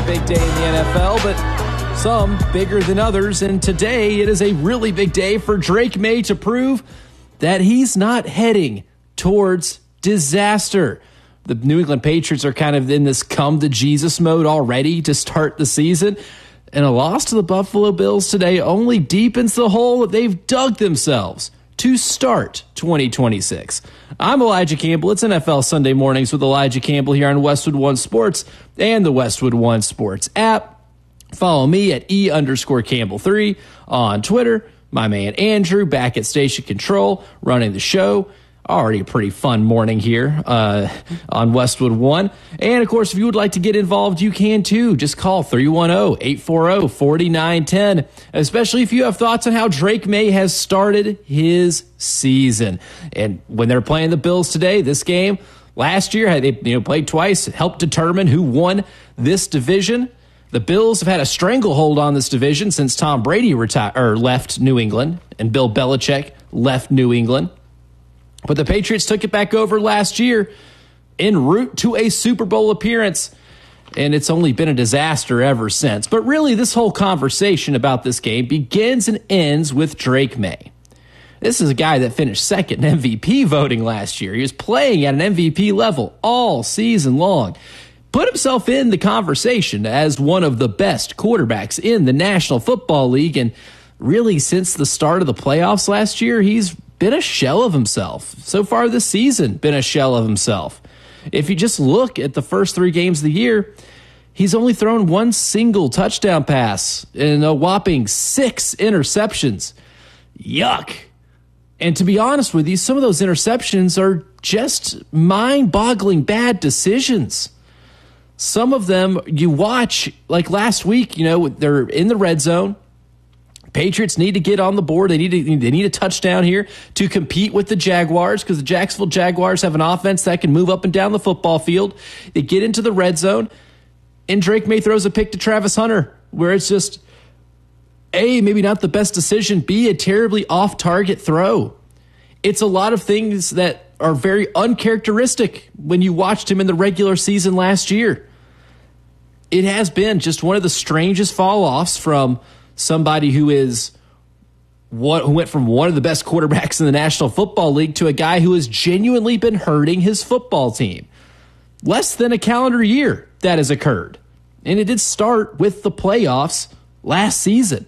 big day in the NFL, but some bigger than others. And today it is a really big day for Drake Maye to prove that he's not heading towards disaster. The New England Patriots are kind of in this come to Jesus mode already to start the season. And a loss to the Buffalo Bills today only deepens the hole that they've dug themselves to start 2026. I'm Elijah Campbell. It's NFL Sunday Mornings with Elijah Campbell here on Westwood One Sports and the Westwood One Sports app. Follow me at E_Campbell3 on Twitter. My man Andrew back at Station Control running the show. Already a pretty fun morning here on Westwood One. And, of course, if you would like to get involved, you can, too. Just call 310-840-4910, especially if you have thoughts on how Drake Maye has started his season. And when they're playing the Bills today, this game last year, they played twice, helped determine who won this division. The Bills have had a stranglehold on this division since Tom Brady left New England and Bill Belichick left New England. But the Patriots took it back over last year en route to a Super Bowl appearance, and it's only been a disaster ever since. But really, this whole conversation about this game begins and ends with Drake Maye. This is a guy that finished second in MVP voting last year. He was playing at an MVP level all season long. Put himself in the conversation as one of the best quarterbacks in the National Football League, and really since the start of the playoffs last year, he's been a shell of himself. So far this season, been a shell of himself. If you just look at the first 3 games of the year, he's only thrown 1 single touchdown pass and a whopping 6 interceptions. Yuck. And to be honest with you, some of those interceptions are just mind-boggling bad decisions. Some of them you watch, like last week, they're in the red zone. Patriots need to get on the board. They need a touchdown here to compete with the Jaguars, because the Jacksonville Jaguars have an offense that can move up and down the football field. They get into the red zone, and Drake Maye throws a pick to Travis Hunter, where it's just, A, maybe not the best decision, B, a terribly off-target throw. It's a lot of things that are very uncharacteristic when you watched him in the regular season last year. It has been just one of the strangest fall-offs from somebody who went from one of the best quarterbacks in the National Football League to a guy who has genuinely been hurting his football team. Less than a calendar year that has occurred. And it did start with the playoffs last season.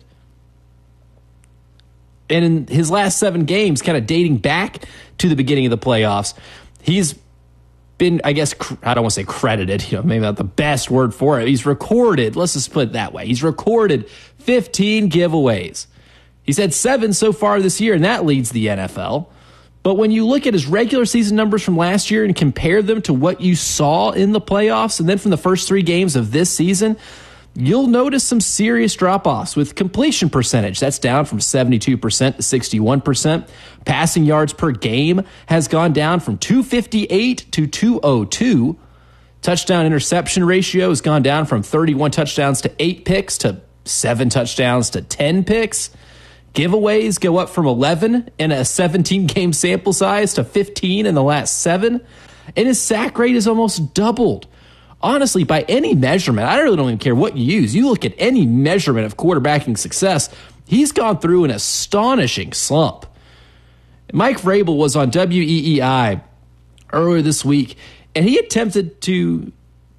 And in his last 7 games, kind of dating back to the beginning of the playoffs, he's been, I guess, I don't want to say credited, maybe not the best word for it. He's recorded, let's just put it that way. He's recorded 15 giveaways. He's had 7 so far this year, and that leads the NFL. But when you look at his regular season numbers from last year and compare them to what you saw in the playoffs, and then from the first 3 games of this season, you'll notice some serious drop-offs with completion percentage. That's down from 72% to 61%. Passing yards per game has gone down from 258 to 202. Touchdown interception ratio has gone down from 31 touchdowns to 8 picks to 7 touchdowns to 10 picks. Giveaways go up from 11 in a 17-game sample size to 15 in the last 7. And his sack rate is almost doubled. Honestly, by any measurement, I really don't even care what you use. You look at any measurement of quarterbacking success, he's gone through an astonishing slump. Mike Vrabel was on WEEI earlier this week, and he attempted to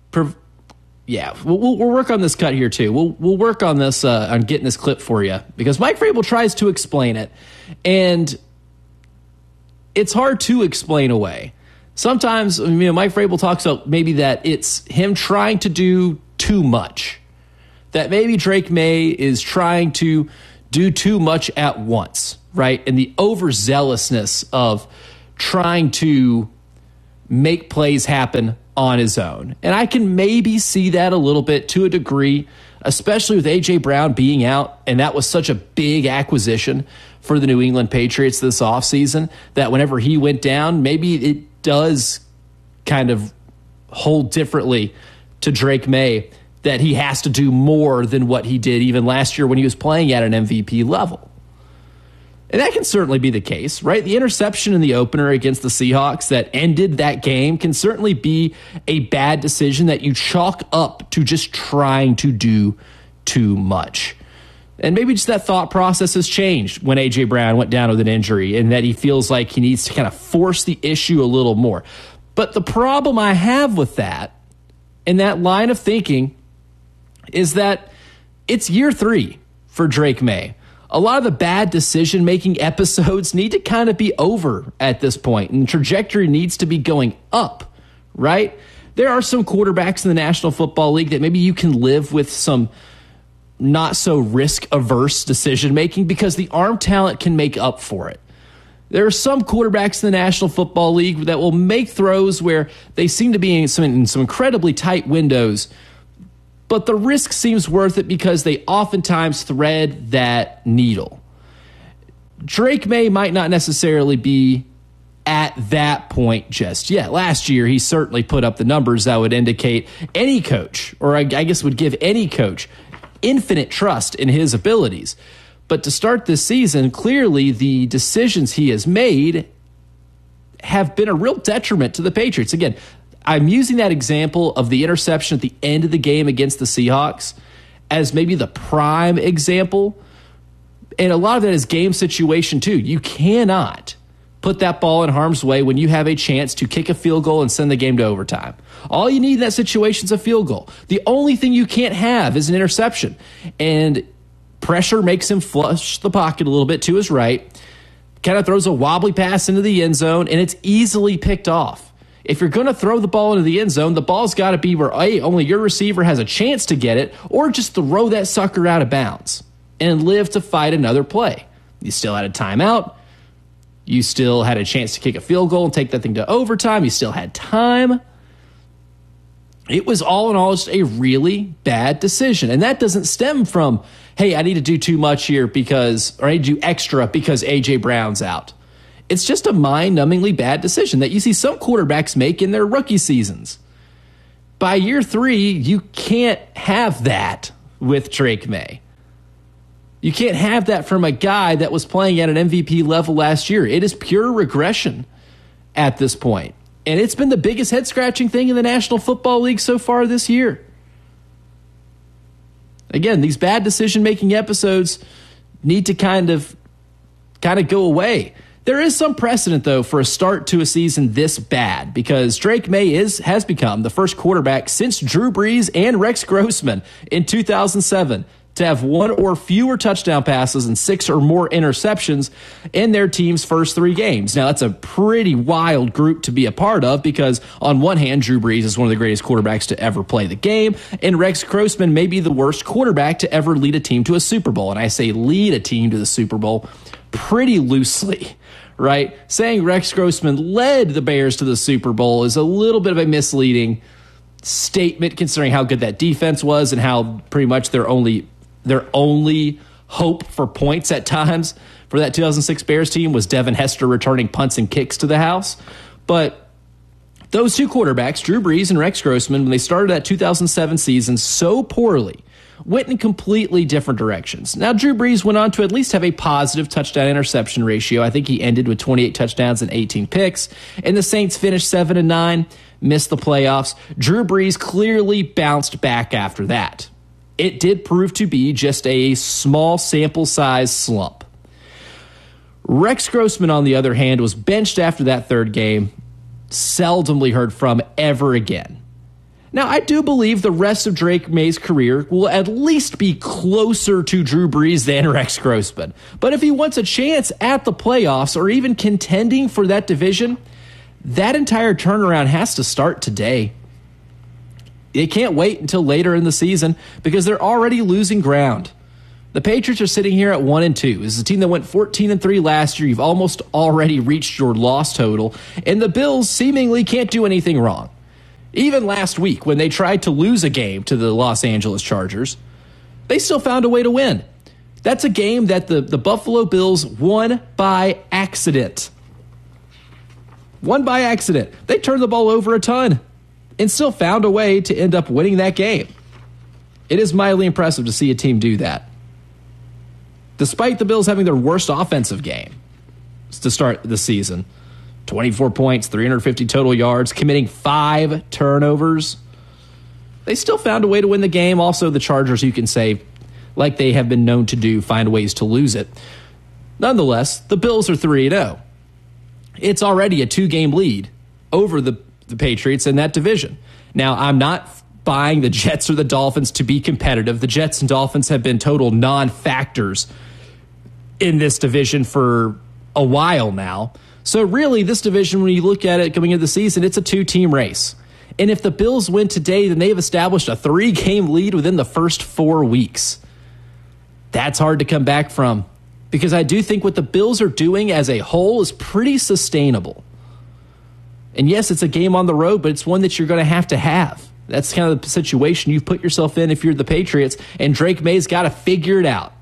we'll work on this cut here too. We'll work on this on getting this clip for you, because Mike Vrabel tries to explain it, and it's hard to explain away. Sometimes, Mike Vrabel talks about maybe that it's him trying to do too much, that maybe Drake Maye is trying to do too much at once, right? And the overzealousness of trying to make plays happen on his own. And I can maybe see that a little bit to a degree, especially with A.J. Brown being out, and that was such a big acquisition for the New England Patriots this offseason, that whenever he went down, maybe it does kind of hold differently to Drake Maye, that he has to do more than what he did even last year when he was playing at an MVP level. And that can certainly be the case, right? The interception in the opener against the Seahawks that ended that game can certainly be a bad decision that you chalk up to just trying to do too much. And maybe just that thought process has changed when A.J. Brown went down with an injury and that he feels like he needs to kind of force the issue a little more. But the problem I have with that, in that line of thinking, is that it's year 3 for Drake Maye. A lot of the bad decision-making episodes need to kind of be over at this point, and the trajectory needs to be going up, right? There are some quarterbacks in the National Football League that maybe you can live with some not so risk-averse decision-making because the arm talent can make up for it. There are some quarterbacks in the National Football League that will make throws where they seem to be in some incredibly tight windows, but the risk seems worth it because they oftentimes thread that needle. Drake Maye might not necessarily be at that point just yet. Last year, he certainly put up the numbers that would indicate any coach, or I guess would give any coach, infinite trust in his abilities. But to start this season, clearly the decisions he has made have been a real detriment to the Patriots. Again, I'm using that example of the interception at the end of the game against the Seahawks as maybe the prime example. And a lot of that is game situation too. You cannot put that ball in harm's way when you have a chance to kick a field goal and send the game to overtime. All you need in that situation is a field goal. The only thing you can't have is an interception. And pressure makes him flush the pocket a little bit to his right, kind of throws a wobbly pass into the end zone, and it's easily picked off. If you're going to throw the ball into the end zone, the ball's got to be where only your receiver has a chance to get it, or just throw that sucker out of bounds and live to fight another play. You still had a timeout. You still had a chance to kick a field goal and take that thing to overtime. You still had time. It was all in all just a really bad decision. And that doesn't stem from, hey, I need to do too much here or I need to do extra because A.J. Brown's out. It's just a mind-numbingly bad decision that you see some quarterbacks make in their rookie seasons. By year 3, you can't have that with Drake Maye. You can't have that from a guy that was playing at an MVP level last year. It is pure regression at this point. And it's been the biggest head-scratching thing in the National Football League so far this year. Again, these bad decision-making episodes need to kind of go away. There is some precedent, though, for a start to a season this bad because Drake Maye has become the first quarterback since Drew Brees and Rex Grossman in 2007 to have 1 or fewer touchdown passes and 6 or more interceptions in their team's first 3 games. Now, that's a pretty wild group to be a part of because, on one hand, Drew Brees is one of the greatest quarterbacks to ever play the game, and Rex Grossman may be the worst quarterback to ever lead a team to a Super Bowl. And I say lead a team to the Super Bowl pretty loosely, right? Saying Rex Grossman led the Bears to the Super Bowl is a little bit of a misleading statement considering how good that defense was and how pretty much their only hope for points at times for that 2006 Bears team was Devin Hester returning punts and kicks to the house. But those two quarterbacks, Drew Brees and Rex Grossman, when they started that 2007 season so poorly, went in completely different directions. Now, Drew Brees went on to at least have a positive touchdown-interception ratio. I think he ended with 28 touchdowns and 18 picks. And the Saints finished 7-9, missed the playoffs. Drew Brees clearly bounced back after that. It did prove to be just a small sample size slump. Rex Grossman, on the other hand, was benched after that third game, seldomly heard from ever again. Now, I do believe the rest of Drake Maye's career will at least be closer to Drew Brees than Rex Grossman. But if he wants a chance at the playoffs or even contending for that division, that entire turnaround has to start today. They can't wait until later in the season because they're already losing ground. The Patriots are sitting here at 1-2. This is a team that went 14-3 last year. You've almost already reached your loss total, and the Bills seemingly can't do anything wrong. Even last week, when they tried to lose a game to the Los Angeles Chargers, they still found a way to win. That's a game that the Buffalo Bills won by accident. Won by accident. They turned the ball over a ton and still found a way to end up winning that game. It is mildly impressive to see a team do that. despite the Bills having their worst offensive game to start the season. 24 points, 350 total yards, committing 5 turnovers. They still found a way to win the game. Also, the Chargers, you can say, like they have been known to do, find ways to lose it. Nonetheless, the Bills are 3-0. It's already a 2-game lead over the Patriots in that division. Now, I'm not buying the Jets or the Dolphins to be competitive. The Jets and Dolphins have been total non-factors in this division for a while now. So really, this division, when you look at it coming into the season, it's a 2-team race. And if the Bills win today, then they've established a 3-game lead within the first 4 weeks. That's hard to come back from, because I do think what the Bills are doing as a whole is pretty sustainable. And yes, it's a game on the road, but it's one that you're going to have. That's kind of the situation you've put yourself in if you're the Patriots, and Drake May's got to figure it out.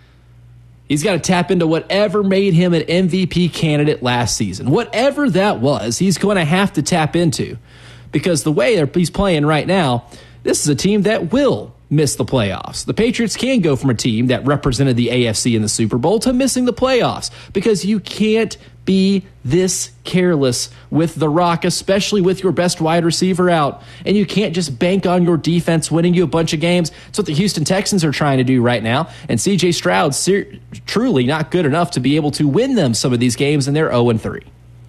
He's got to tap into whatever made him an MVP candidate last season. Whatever that was, he's going to have to tap into. Because the way he's playing right now, this is a team that will miss the playoffs. The Patriots can go from a team that represented the AFC in the Super Bowl to missing the playoffs, because you can't be this careless with the rock, especially with your best wide receiver out. And you can't just bank on your defense winning you a bunch of games. It's what the Houston Texans are trying to do right now. And C.J. Stroud's truly not good enough to be able to win them some of these games, and they're 0-3.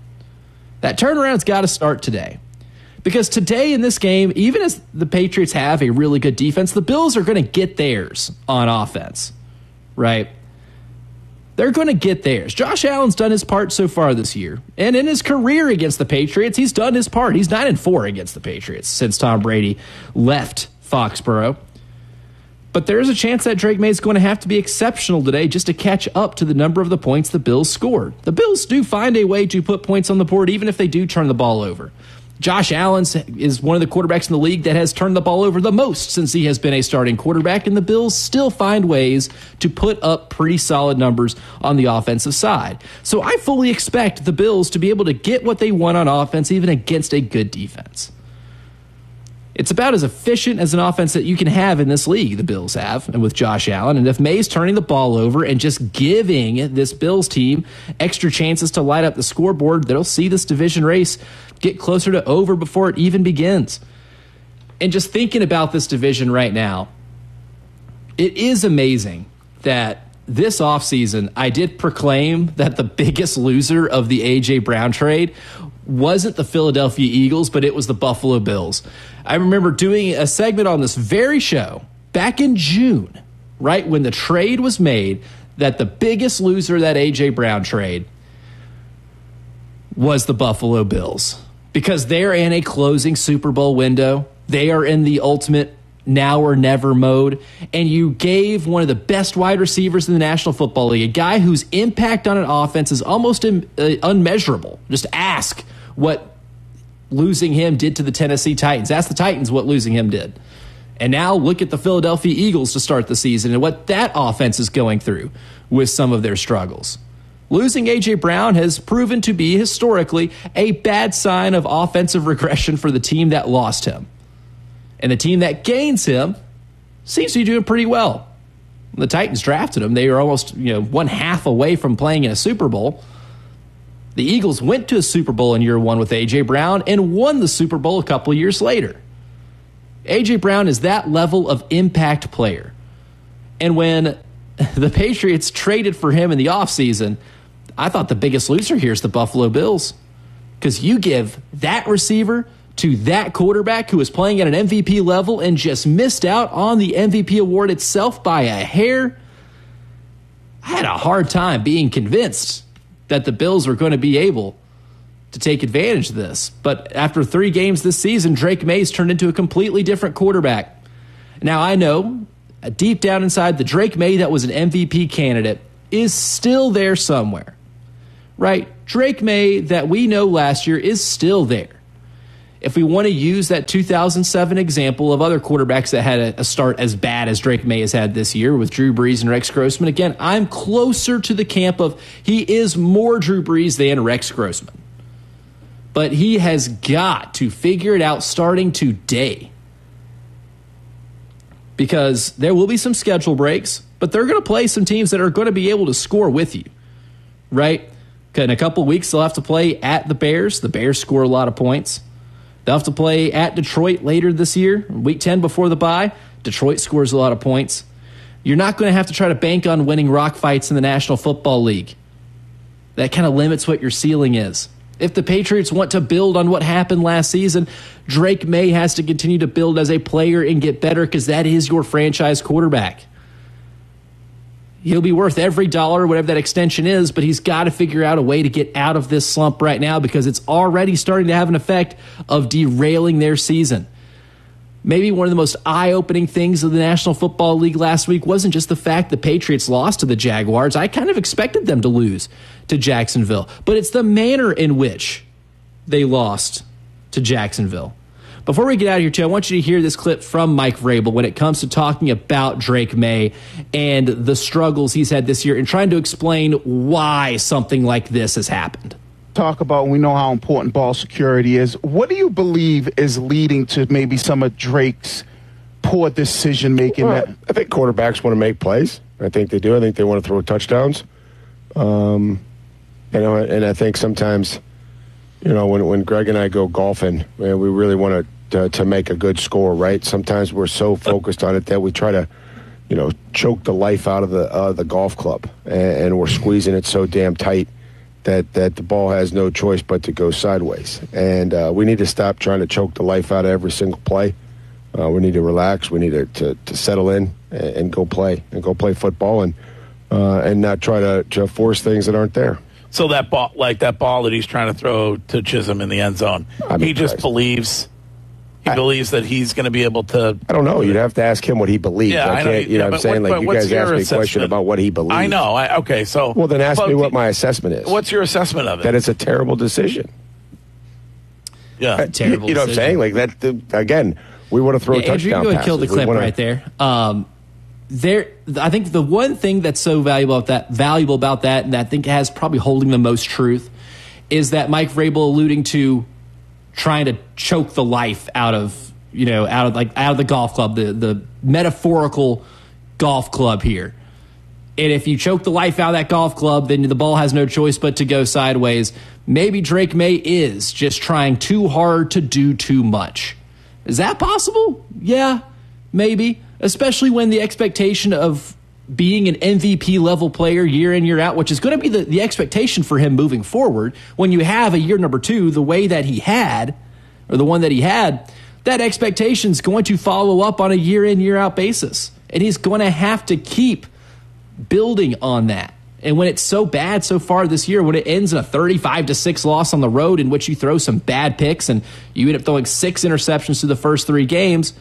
That turnaround's got to start today. Because today in this game, even as the Patriots have a really good defense, the Bills are going to get theirs on offense, right? They're going to get theirs. Josh Allen's done his part so far this year. And in his career against the Patriots, he's done his part. He's 9-4 against the Patriots since Tom Brady left Foxborough. But there's a chance that Drake May is going to have to be exceptional today just to catch up to the number of the points the Bills scored. The Bills do find a way to put points on the board even if they do turn the ball over. Josh Allen is one of the quarterbacks in the league that has turned the ball over the most since he has been a starting quarterback, and the Bills still find ways to put up pretty solid numbers on the offensive side. So I fully expect the Bills to be able to get what they want on offense, even against a good defense. It's about as efficient as an offense that you can have in this league, the Bills have, and with Josh Allen. And if May's turning the ball over and just giving this Bills team extra chances to light up the scoreboard, they'll see this division race get closer to over before it even begins. And just thinking about this division right now, it is amazing that this offseason I did proclaim that the biggest loser of the A.J. Brown trade wasn't the Philadelphia Eagles, but it was the Buffalo Bills. I remember doing a segment on this very show back in June, right when the trade was made, that the biggest loser of that A.J. Brown trade was the Buffalo Bills, because they're in a closing Super Bowl window. They are in the ultimate now or never mode, and you gave one of the best wide receivers in the National Football League, a guy whose impact on an offense is almost unmeasurable. Just ask what losing him did to the Tennessee Titans. Ask the Titans what losing him did. And now look at the Philadelphia Eagles to start the season and what that offense is going through with some of their struggles. Losing A.J. Brown has proven to be historically a bad sign of offensive regression for the team that lost him. And the team that gains him seems to be doing pretty well. When the Titans drafted him, they were almost one half away from playing in a Super Bowl. The Eagles went to a Super Bowl in year one with A.J. Brown and won the Super Bowl a couple years later. A.J. Brown is that level of impact player. And when the Patriots traded for him in the offseason, I thought the biggest loser here is the Buffalo Bills. Because you give that receiver to that quarterback who was playing at an MVP level and just missed out on the MVP award itself by a hair. I had a hard time being convinced that the Bills were going to be able to take advantage of this. But after 3 games this season, Drake May's turned into a completely different quarterback. Now, I know deep down inside, the Drake May that was an MVP candidate is still there somewhere, right? Drake May that we know last year is still there. If we want to use that 2007 example of other quarterbacks that had a start as bad as Drake May has had this year with Drew Brees and Rex Grossman, again, I'm closer to the camp of he is more Drew Brees than Rex Grossman. But he has got to figure it out starting today. because there will be some schedule breaks, but they're going to play some teams that are going to be able to score with you, right? In a couple weeks, they'll have to play at the Bears. The Bears score a lot of points. They'll have to play at Detroit later this year, week 10 before the bye. Detroit scores a lot of points. You're not going to have to try to bank on winning rock fights in the National Football League. That kind of limits what your ceiling is. If the Patriots want to build on what happened last season, Drake May has to continue to build as a player and get better because that is your franchise quarterback. He'll be worth every dollar, whatever that extension is, but he's got to figure out a way to get out of this slump right now because it's already starting to have an effect of derailing their season. Maybe one of the most eye-opening things of the National Football League last week wasn't just the fact the Patriots lost to the Jaguars. I kind of expected them to lose to Jacksonville, but it's the manner in which they lost to Jacksonville. Before we get out of here, too, I want you to hear this clip from Mike Vrabel when it comes to talking about Drake May and the struggles he's had this year and trying to explain why something like this has happened. Talk about, we know how important ball security is. What do you believe is leading to maybe some of Drake's poor decision making? Well, I think quarterbacks want to make plays. I think they do. I think they want to throw touchdowns. And I think sometimes, when Greg and I go golfing, we really want to make a good score, right? Sometimes we're so focused on it that we try to, choke the life out of the golf club, and we're squeezing it so damn tight that the ball has no choice but to go sideways. And we need to stop trying to choke the life out of every single play. We need to relax. We need to settle in and go play football and not try to force things that aren't there. So that ball that he's trying to throw to Chisholm in the end zone, he just believes. He believes that he's going to be able to. I don't know. You'd have to ask him what he believes. Yeah, I can't. What I'm saying? Like, you guys asked me a question about what he believes. I know. Okay, so. Well, then ask me what my assessment is. What's your assessment of it? That it's a terrible decision. Yeah, terrible. You know what I'm saying? Like that. Again, we want to throw touchdown Andrew, you go and kill the clip right there. I think the one thing that's so valuable about that, and I think has probably holding the most truth, is that Mike Vrabel alluding to trying to choke the life out of the golf club, the metaphorical golf club here. And if you choke the life out of that golf club, then the ball has no choice but to go sideways. Maybe Drake May is just trying too hard to do too much. Is that possible? Yeah, maybe. Especially when the expectation of being an MVP level player year in, year out, which is going to be the expectation for him moving forward. When you have a year number 2, the way that he had, or the one that he had, that expectation is going to follow up on a year in, year out basis. And he's going to have to keep building on that. And when it's so bad so far this year, when it ends in a 35-6 loss on the road in which you throw some bad picks and you end up throwing 6 interceptions through the first 3 games,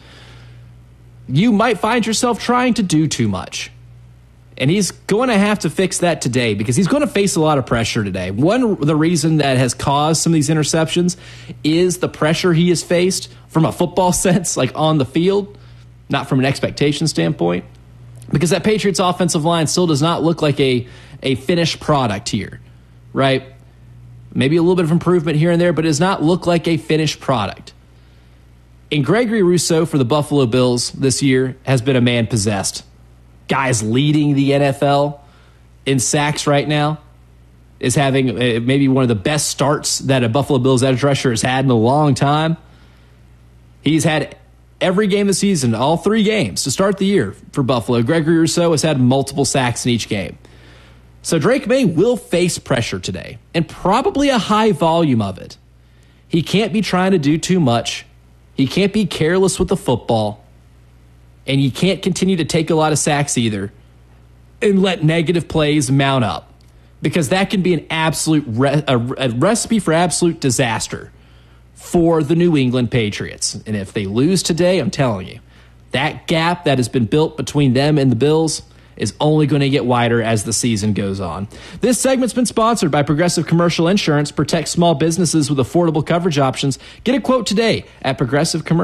you might find yourself trying to do too much. And he's going to have to fix that today because he's going to face a lot of pressure today. The reason that has caused some of these interceptions is the pressure he has faced from a football sense, like on the field, not from an expectation standpoint. Because that Patriots offensive line still does not look like a finished product here, right? Maybe a little bit of improvement here and there, but it does not look like a finished product. And Gregory Rousseau for the Buffalo Bills this year has been a man possessed. Guys leading the NFL in sacks right now, is having maybe one of the best starts that a Buffalo Bills edge rusher has had in a long time. He's had every game this season, all 3 games to start the year for Buffalo. Gregory Rousseau has had multiple sacks in each game. So Drake May will face pressure today, and probably a high volume of it. He can't be trying to do too much. He can't be careless with the football. And you can't continue to take a lot of sacks either and let negative plays mount up, because that can be an absolute a recipe for absolute disaster for the New England Patriots. And if they lose today, I'm telling you, that gap that has been built between them and the Bills is only going to get wider as the season goes on. This segment's been sponsored by Progressive Commercial Insurance. Protect small businesses with affordable coverage options. Get a quote today at Progressive Commercial.